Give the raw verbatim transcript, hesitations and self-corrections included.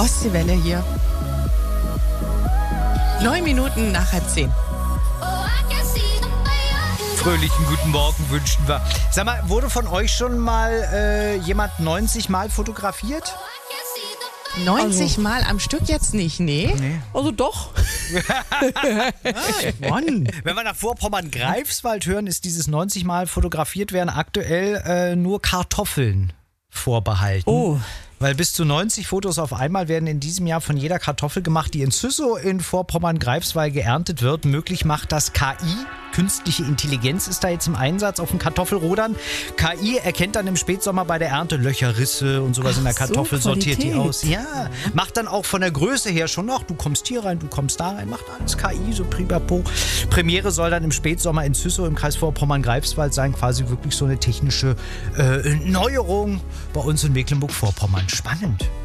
Ostseewelle hier. Neun Minuten nach halb zehn. Fröhlichen guten Morgen wünschen wir. Sag mal, wurde von euch schon mal äh, jemand neunzig Mal fotografiert? neunzig also. Mal am Stück jetzt nicht, nee. nee. Also doch. ah, Mann. Wenn wir nach Vorpommern-Greifswald hören, ist dieses neunzig Mal fotografiert werden aktuell äh, nur Kartoffeln vorbehalten. Oh. Weil bis zu neunzig Fotos auf einmal werden in diesem Jahr von jeder Kartoffel gemacht, die in Züssow in Vorpommern-Greifswald geerntet wird. Möglich macht das K I. Künstliche Intelligenz ist da jetzt im Einsatz auf dem Kartoffelrodern. K I erkennt dann im Spätsommer bei der Ernte Löcher, Risse und sowas Ach, in der Kartoffel, so sortiert die aus. Ja, macht dann auch von der Größe her schon noch, du kommst hier rein, du kommst da rein, macht alles K I, so pripapo. Premiere soll dann im Spätsommer in Züssow im Kreis Vorpommern-Greifswald sein, quasi wirklich so eine technische äh, Neuerung bei uns in Mecklenburg-Vorpommern. Spannend.